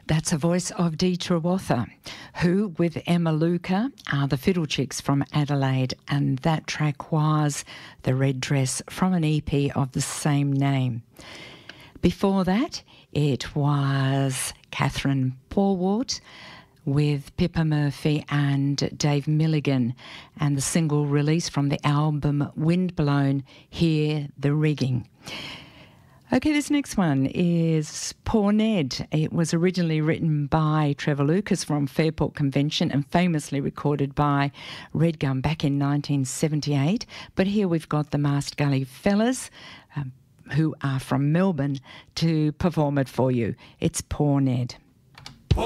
That's a voice of Dee Trewatha, who, with Emma Luca, are the Fiddle Chicks from Adelaide, and that track was The Red Dress from an EP of the same name. Before that, it was Catherine Paulwart with Pippa Murphy and Dave Milligan, and the single release from the album Windblown, Hear the Rigging. Okay, this next one is Poor Ned. It was originally written by Trevor Lucas from Fairport Convention and famously recorded by Redgum back in 1978. But here we've got the Masked Gully Fellas, who are from Melbourne, to perform it for you. It's Poor Ned.